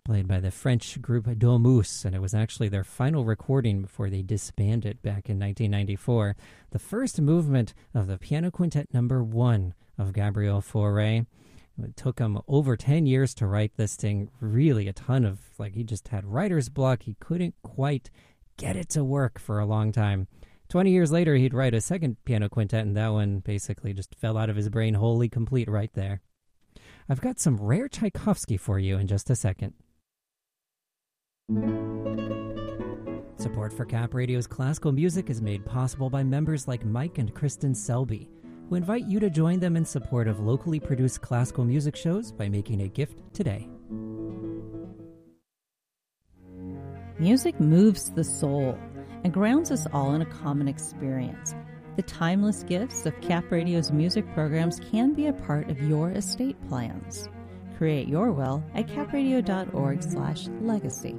played by the French group Domus, and it was actually their final recording before they disbanded back in 1994. The first movement of the Piano Quintet number 1 of Gabriel Fauré. It took him over 10 years to write this thing, really a ton of, he just had writer's block. He couldn't quite get it to work for a long time. 20 years later, he'd write a second piano quintet, and that one basically just fell out of his brain wholly complete right there. I've got some rare Tchaikovsky for you in just a second. Support for Cap Radio's classical music is made possible by members like Mike and Kristen Selby, who invite you to join them in support of locally produced classical music shows by making a gift today. Music moves the soul and grounds us all in a common experience. The timeless gifts of Cap Radio's music programs can be a part of your estate plans. Create your will at capradio.org/legacy.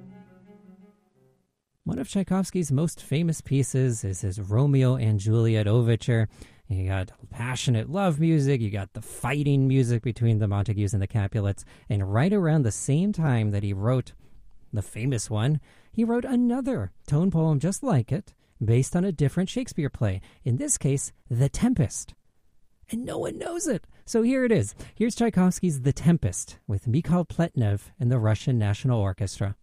One of Tchaikovsky's most famous pieces is his Romeo and Juliet overture. You got passionate love music, you got the fighting music between the Montagues and the Capulets, and right around the same time that he wrote the famous one, he wrote another tone poem just like it, based on a different Shakespeare play, in this case, The Tempest. And no one knows it. So here it is. Here's Tchaikovsky's The Tempest with Mikhail Pletnev and the Russian National Orchestra.